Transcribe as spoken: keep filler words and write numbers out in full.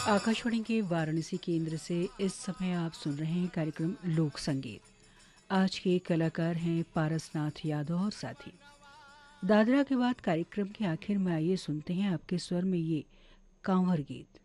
आकाशवाणी के वाराणसी केंद्र से इस समय आप सुन रहे हैं कार्यक्रम लोक संगीत। आज के कलाकार हैं पारसनाथ यादव और साथी। दादरा के बाद कार्यक्रम के आखिर में आइए सुनते हैं आपके स्वर में ये कांवर गीत।